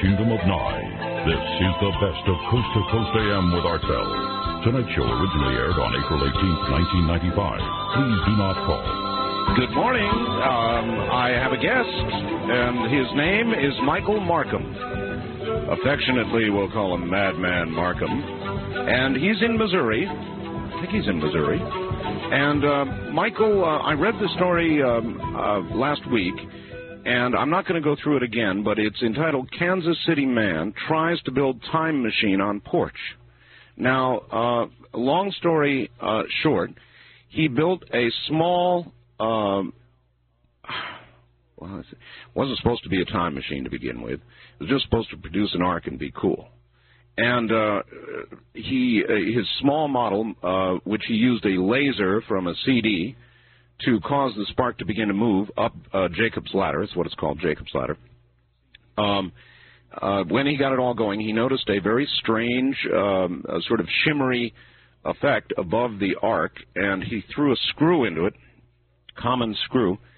Kingdom of Nye. This is the best of Coast to Coast AM with Artell. Tonight's show originally aired on April 18th, 1995. Please do not call. Good morning. I have a guest, and his name is Michael Markham. Affectionately, we'll call him Madman Markham. And he's in Missouri. I think he's in Missouri. And Michael, I read the story last week, and I'm not going to go through it again, but it's entitled Kansas City Man Tries to Build Time Machine on Porch. Now, long story short, he built a small, well, it wasn't supposed to be a time machine to begin with. It was just supposed to produce an arc and be cool. And his small model, which he used a laser from a CD to cause the spark to begin to move up Jacob's Ladder. That's what it's called, Jacob's Ladder. When he got it all going, he noticed a very strange sort of shimmery effect above the arc, and he threw a screw into it, common screw,